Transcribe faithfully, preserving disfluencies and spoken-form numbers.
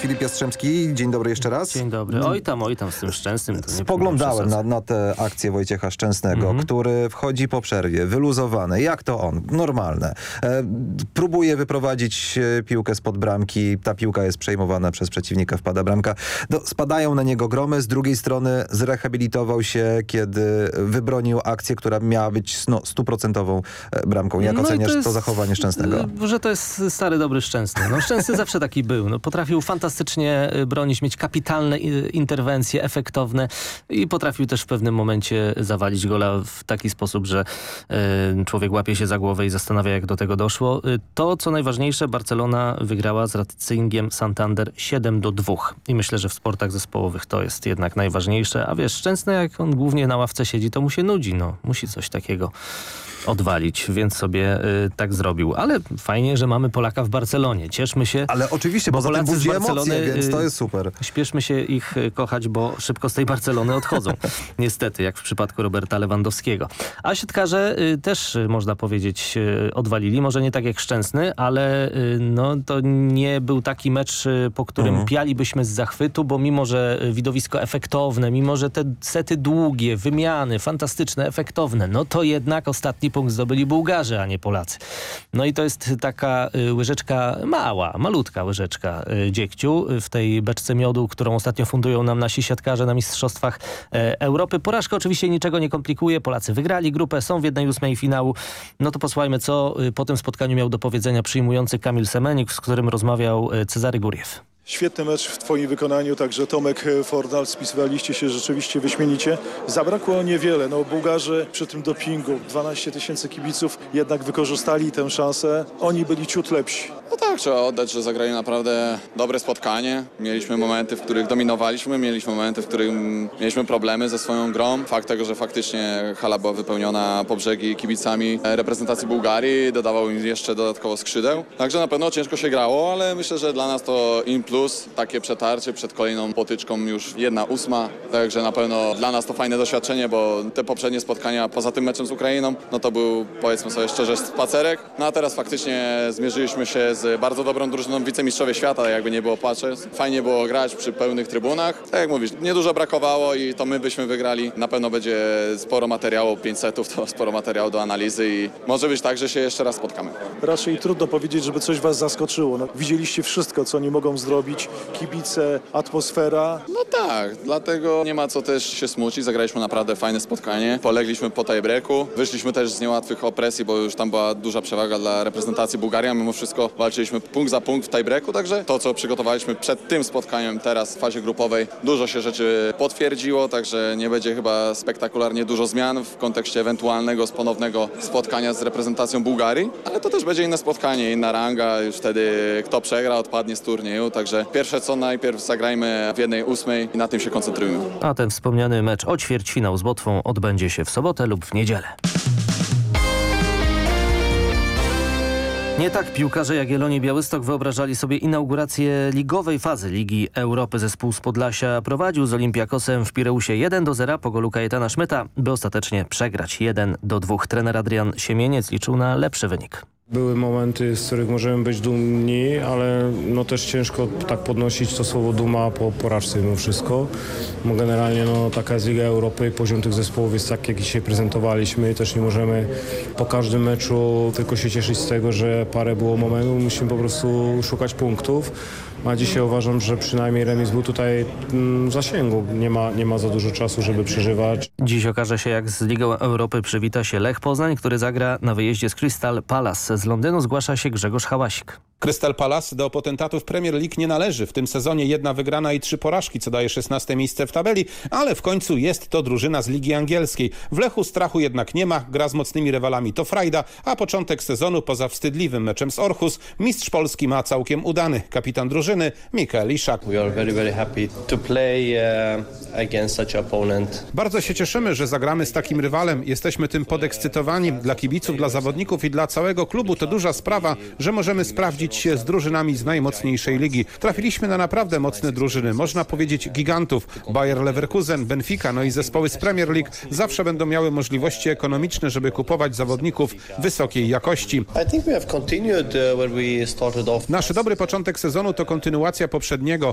Filip Jastrzębski. Dzień dobry jeszcze raz. Dzień dobry. Oj tam, oj tam z tym Szczęsnym. To Spoglądałem na, na tę akcję Wojciecha Szczęsnego, mm-hmm. który wchodzi po przerwie, wyluzowany. Jak to on? Normalne. E, próbuje wyprowadzić piłkę spod bramki. Ta piłka jest przejmowana przez przeciwnika, wpada bramka. No, spadają na niego gromy. Z drugiej strony zrehabilitował się, kiedy wybronił akcję, która miała być no, stuprocentową bramką. Jak no oceniasz to, jest, to zachowanie Szczęsnego? Że to jest stary, dobry Szczęsny. No, Szczęsny zawsze taki był. No, potrafił fantastycznie bronić, mieć kapitalne interwencje, efektowne i potrafił też w pewnym momencie zawalić gola w taki sposób, że y, człowiek łapie się za głowę i zastanawia, jak do tego doszło. To, co najważniejsze, Barcelona wygrała z Racingiem Santander siedem do dwóch. I myślę, że w sportach zespołowych to jest jednak najważniejsze. A wiesz, Szczęsny, jak on głównie na ławce siedzi, to mu się nudzi. No, musi coś takiego odwalić, więc sobie y, tak zrobił. Ale fajnie, że mamy Polaka w Barcelonie. Cieszmy się. Ale oczywiście, bo Polacy budzi emocje, więc to jest super. Śpieszmy się ich kochać, bo szybko z tej Barcelony odchodzą. Niestety, jak w przypadku Roberta Lewandowskiego. A siatkarze y, też, y, można powiedzieć, y, odwalili. Może nie tak jak Szczęsny, ale y, no, to nie był taki mecz, y, po którym mhm. pialibyśmy z zachwytu, bo mimo, że widowisko efektowne, mimo, że te sety długie, wymiany fantastyczne, efektowne, no to jednak ostatni punkt zdobyli Bułgarzy, a nie Polacy. No i to jest taka y, łyżeczka mała, malutka łyżeczka y, dziegciu w tej beczce miodu, którą ostatnio fundują nam nasi siatkarze na Mistrzostwach e, Europy. Porażka oczywiście niczego nie komplikuje. Polacy wygrali grupę, są w jednej ósmej finału. No to posłuchajmy, co y, po tym spotkaniu miał do powiedzenia przyjmujący Kamil Semenik, z którym rozmawiał y, Cezary Guriew. Świetny mecz w twoim wykonaniu, także Tomek, Fornal, spisywaliście się rzeczywiście wyśmienicie. Zabrakło niewiele, no Bułgarzy przy tym dopingu, dwanaście tysięcy kibiców jednak wykorzystali tę szansę, oni byli ciut lepsi. No tak, trzeba oddać, że zagrali naprawdę dobre spotkanie. Mieliśmy momenty, w których dominowaliśmy, mieliśmy momenty, w których mieliśmy problemy ze swoją grą. Fakt tego, że faktycznie hala była wypełniona po brzegi kibicami reprezentacji Bułgarii, dodawał im jeszcze dodatkowo skrzydeł. Także na pewno ciężko się grało, ale myślę, że dla nas to im plus takie przetarcie przed kolejną potyczką już jedna ósma. Także na pewno dla nas to fajne doświadczenie, bo te poprzednie spotkania poza tym meczem z Ukrainą, no to był, powiedzmy sobie szczerze, spacerek. No a teraz faktycznie zmierzyliśmy się z bardzo dobrą drużyną, wicemistrzowie świata, jakby nie było patrzeć. Fajnie było grać przy pełnych trybunach. Tak jak mówisz, niedużo brakowało i to my byśmy wygrali. Na pewno będzie sporo materiału, pięć setów to sporo materiału do analizy i może być tak, że się jeszcze raz spotkamy. Raczej trudno powiedzieć, żeby coś was zaskoczyło. No, widzieliście wszystko, co oni mogą zrobić. Kibice, atmosfera. No tak, dlatego nie ma co też się smucić. Zagraliśmy naprawdę fajne spotkanie. Polegliśmy po tiebreaku. Wyszliśmy też z niełatwych opresji, bo już tam była duża przewaga dla reprezentacji Bułgarii, a mimo wszystko walczyliśmy punkt za punkt w tiebreaku, także to, co przygotowaliśmy przed tym spotkaniem teraz w fazie grupowej, dużo się rzeczy potwierdziło, także nie będzie chyba spektakularnie dużo zmian w kontekście ewentualnego ponownego spotkania z reprezentacją Bułgarii, ale to też będzie inne spotkanie, inna ranga, już wtedy kto przegra, odpadnie z turnieju, także pierwsze co najpierw zagrajmy w jednej ósmej i na tym się koncentrujmy. A ten wspomniany mecz o ćwierćfinał z Botwą odbędzie się w sobotę lub w niedzielę. Nie tak piłkarze Jagiellonii Białystok wyobrażali sobie inaugurację ligowej fazy Ligi Europy. Zespół z Podlasia prowadził z Olympiakosem w Pireusie jeden do zera po golu Kajetana Szmyta, by ostatecznie przegrać jeden do dwóch. Trener Adrian Siemieniec liczył na lepszy wynik. Były momenty, z których możemy być dumni, ale no też ciężko tak podnosić to słowo duma po porażce mimo wszystko. Bo generalnie no, taka jest Liga Europy, poziom tych zespołów jest tak, jak dzisiaj prezentowaliśmy i też nie możemy po każdym meczu tylko się cieszyć z tego, że parę było momentów, musimy po prostu szukać punktów. A dzisiaj uważam, że przynajmniej remis był tutaj w zasięgu. Nie ma, nie ma za dużo czasu, żeby przeżywać. Dziś okaże się, jak z Ligą Europy przywita się Lech Poznań, który zagra na wyjeździe z Crystal Palace. Z Londynu zgłasza się Grzegorz Hałasik. Crystal Palace do potentatów Premier League nie należy. W tym sezonie jedna wygrana i trzy porażki, co daje szesnaste miejsce w tabeli, ale w końcu jest to drużyna z Ligi Angielskiej. W Lechu strachu jednak nie ma, gra z mocnymi rywalami to frajda, a początek sezonu poza wstydliwym meczem z Orhus mistrz Polski ma całkiem udany. Kapitan drużyny Mikael Iszak. We are very, very happy to play uh, against such opponent. Bardzo się cieszymy, że zagramy z takim rywalem. Jesteśmy tym podekscytowani. Dla kibiców, dla zawodników i dla całego klubu to duża sprawa, że możemy sprawdzić się z drużynami z najmocniejszej ligi. Trafiliśmy na naprawdę mocne drużyny, można powiedzieć gigantów. Bayer Leverkusen, Benfica, no i zespoły z Premier League zawsze będą miały możliwości ekonomiczne, żeby kupować zawodników wysokiej jakości. Nasz dobry początek sezonu to kontynuacja poprzedniego.